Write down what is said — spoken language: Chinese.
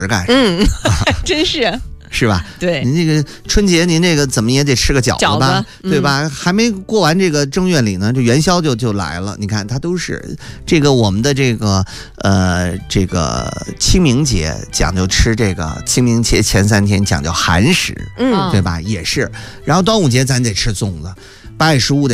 干。 真是。 是吧？ 对， 您这个春节您这个怎么也得吃个饺子吧，对吧？还没过完这个正月里呢，这元宵就来了。你看，它都是这个我们的这个清明节讲究吃这个，清明节前3天讲究寒食，对吧？也是。然后端午节咱得吃粽子，8月15得